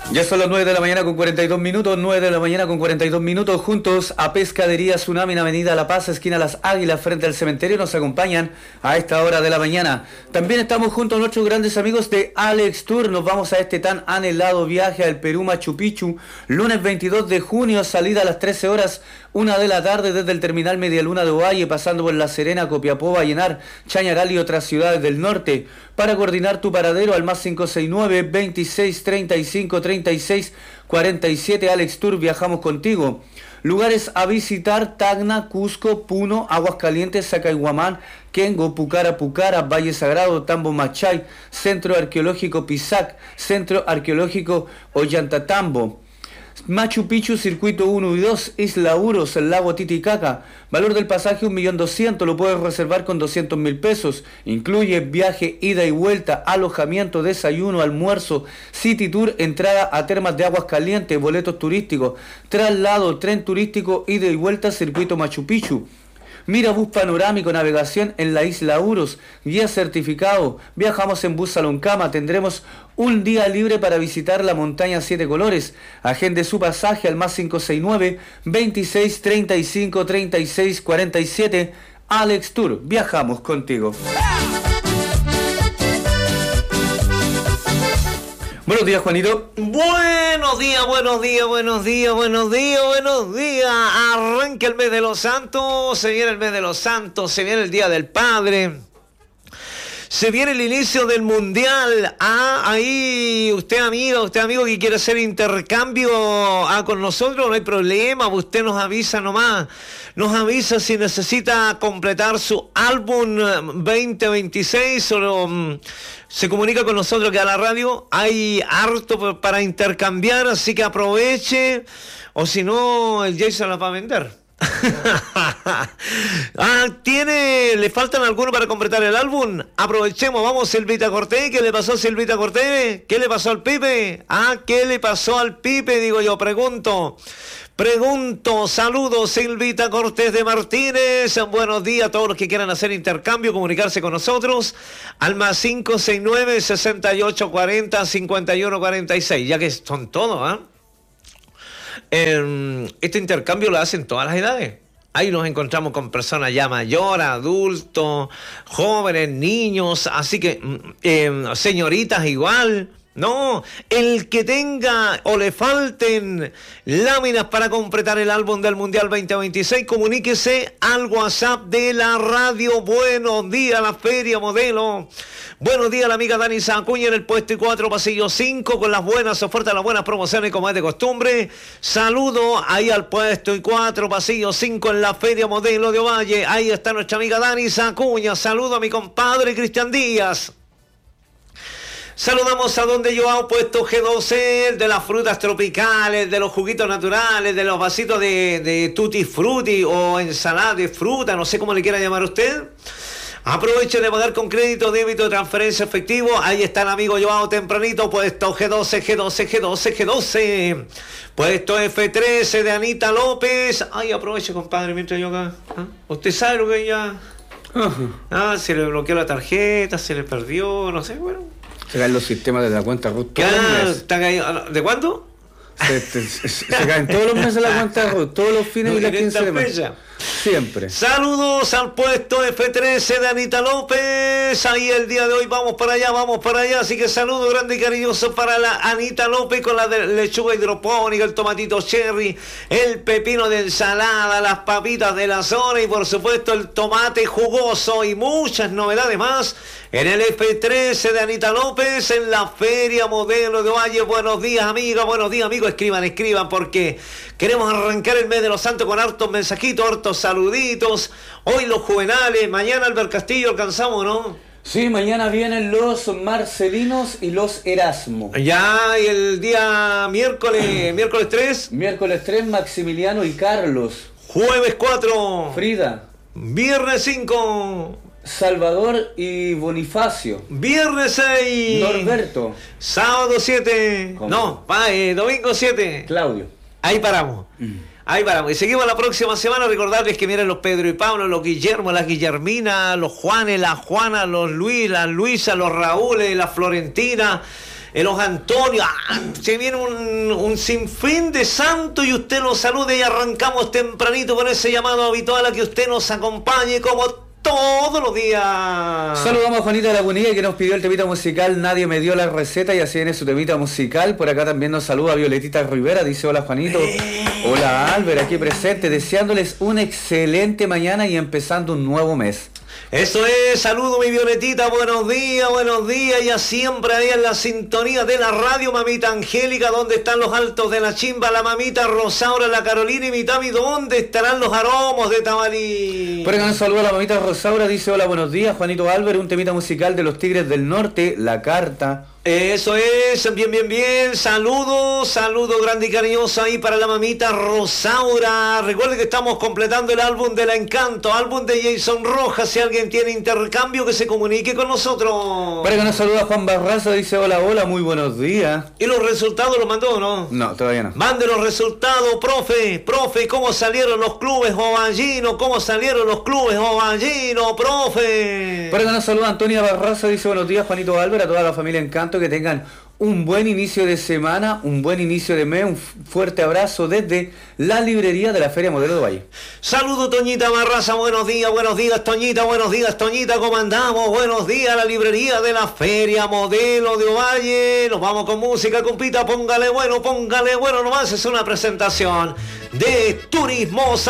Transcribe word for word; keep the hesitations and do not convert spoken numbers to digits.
Ya son las nueve de la mañana con cuarenta y dos minutos, nueve de la mañana con cuarenta y dos minutos, juntos a Pescadería Tsunami en Avenida La Paz, esquina Las Águilas, frente al cementerio, nos acompañan a esta hora de la mañana. También estamos junto a nuestros grandes amigos de Alex Tour, nos vamos a este tan anhelado viaje al Perú Machu Picchu, lunes veintidós de junio, salida a las trece horas, una de la tarde desde el terminal Medialuna de Ovalle, pasando por La Serena, Copiapó, Vallenar, Chañaral y otras ciudades del norte. Para coordinar tu paradero al más cinco seis nueve, veintiséis, treinta y cinco, treinta y seis, cuarenta y siete, Alex Tour, viajamos contigo. Lugares a visitar: Tacna, Cusco, Puno, Aguascalientes, Sacaiguamán, Kengo, Pucara, Pucara, Valle Sagrado, Tambo Machay, Centro Arqueológico Pisac, Centro Arqueológico Ollantatambo. Machu Picchu, Circuito uno y dos, Isla Uros, el lago Titicaca. Valor del pasaje un millón doscientos mil, lo puedes reservar con doscientos mil pesos. Incluye viaje, ida y vuelta, alojamiento, desayuno, almuerzo, City Tour, entrada a termas de Aguas Calientes, boletos turísticos, traslado, tren turístico, ida y vuelta, Circuito Machu Picchu. Mira bus panorámico, navegación en la isla Uros, guía certificado, viajamos en bus Salón Cama, tendremos un día libre para visitar la montaña Siete Colores. Agende su pasaje al más cinco seis nueve, veintiséis, treinta y cinco, treinta y seis, cuarenta y siete. Alex Tour, viajamos contigo. Buenos días, Juanito. Buenos días, buenos días, buenos días, buenos días, buenos días. Arranca el mes de los santos, se viene el mes de los santos, se viene el Día del Padre. Se viene el inicio del Mundial. Ah, ahí usted amigo, usted amigo que quiere hacer intercambio ah, con nosotros, no hay problema, usted nos avisa nomás. Nos avisa si necesita completar su álbum veinte veintiséis o um, se comunica con nosotros que a la radio hay harto para intercambiar, así que aproveche, o si no, el Jason la va a vender. ah, tiene, le faltan algunos para completar el álbum. Aprovechemos, vamos. Silvita Cortés, ¿qué le pasó a Silvita Cortés? ¿Qué le pasó al Pipe? Ah, ¿qué le pasó al Pipe? Digo yo, pregunto. Pregunto, saludos Silvita Cortés de Martínez, buenos días a todos los que quieran hacer intercambio, comunicarse con nosotros al más cinco seis nueve, sesenta y ocho cuarenta, cincuenta y uno cuarenta y seis, ya que son todos, ¿ah? ¿eh? Eh, este intercambio lo hacen todas las edades. Ahí nos encontramos con personas ya mayores, adultos, jóvenes, niños, así que eh, señoritas igual. No, el que tenga o le falten láminas para completar el álbum del Mundial veinte veintiséis, comuníquese al WhatsApp de la radio. Buenos días, la Feria Modelo. Buenos días, la amiga Dani Sacuña en el puesto y cuatro, pasillo cinco, con las buenas ofertas, las buenas promociones como es de costumbre. Saludo ahí al puesto y cuatro, pasillo cinco en la Feria Modelo de Ovalle. Ahí está nuestra amiga Dani Sacuña. Saludo a mi compadre Cristian Díaz. Saludamos a donde yo hago puesto G doce, de las frutas tropicales, de los juguitos naturales, de los vasitos de, de tutti frutti o ensalada de fruta, no sé cómo le quiera llamar usted. Aproveche de pagar con crédito, débito, transferencia, efectivo. Ahí está el amigo Joao tempranito, puesto G doce, G doce, G doce, G doce. Puesto F trece de Anita López. Ay, aproveche, compadre, mientras yo acá. ¿Ah? ¿Usted sabe lo que ya? Uh-huh. Ah, se le bloqueó la tarjeta, se le perdió, no sé, bueno. Se caen los sistemas de la cuenta Ruth todos claro, los meses. Está caído. ¿De cuándo? Se, se, se caen todos los meses la cuenta de Ruth, todos los fines no, y las quince de mes. Siempre. Saludos al puesto F trece de Anita López. Ahí el día de hoy vamos para allá, vamos para allá. Así que saludo grande y cariñoso para la Anita López con la de lechuga hidropónica, el tomatito cherry, el pepino de ensalada, las papitas de la zona y por supuesto el tomate jugoso y muchas novedades más en el F trece de Anita López en la Feria Modelo de Ovalle. Buenos días, amiga, buenos días, amigos. Escriban, escriban porque queremos arrancar el mes de los santos con hartos mensajitos, hartos saluditos. Hoy los juvenales, mañana Albert Castillo alcanzamos, ¿no? Sí, mañana vienen los Marcelinos y los Erasmo. Ya, y el día miércoles, miércoles tres. Miércoles tres, Maximiliano y Carlos. Jueves cuatro. Frida. Viernes cinco. Salvador y Bonifacio. Viernes seis. Norberto. Sábado siete. ¿Cómo? No, va, eh, domingo siete. Claudio. Ahí paramos. Mm. Ahí paramos. Y seguimos la próxima semana. Recordarles que miren los Pedro y Pablo, los Guillermo, las Guillermina, los Juanes, las Juanas, los Luis, las Luisa, los Raúles, la Florentina. en los Antonios. Ah, se viene un, un sinfín de santos y usted los salude y arrancamos tempranito con ese llamado habitual a que usted nos acompañe como todos los días. Saludamos a Juanita Lagunilla que nos pidió el temita musical Nadie me dio la receta y así viene su temita musical. Por acá también nos saluda Violetita Rivera, dice hola Juanito. Eh. Hola Álvaro, aquí presente, deseándoles una excelente mañana y empezando un nuevo mes. Eso es, saludo mi Violetita, buenos días, buenos días, ya siempre ahí en la sintonía de la radio, mamita Angélica, ¿dónde están los altos de la chimba? La mamita Rosaura, la Carolina y mi Tami, ¿dónde estarán los aromos de Tamalí? Por acá un saludo a la mamita Rosaura, dice hola, buenos días, Juanito Álvaro, un temita musical de los Tigres del Norte, La Carta. Eso es, bien, bien, bien, saludos, saludos grande y cariñoso ahí para la mamita Rosaura. Recuerde que estamos completando el álbum del Encanto, álbum de Jason Rojas. Si alguien tiene intercambio, que se comunique con nosotros. Para que nos saluda Juan Barraza, dice hola, hola, muy buenos días. ¿Y los resultados los mandó, no? No, todavía no. Mande los resultados, profe, profe, ¿cómo salieron los clubes ovallinos? ¿Cómo salieron los clubes ovallinos, profe? Para que nos saluda Antonia Barraza, dice buenos días, Juanito Álvaro, a toda la familia Encanto, que tengan un buen inicio de semana, un buen inicio de mes, un fuerte abrazo desde la librería de la Feria Modelo de Valle. Saludo Toñita Barraza, buenos días, buenos días Toñita, buenos días Toñita, ¿cómo andamos? Buenos días, la librería de la Feria Modelo de Ovalle. Nos vamos con música, compita, póngale bueno, póngale bueno nomás, es una presentación de Turismo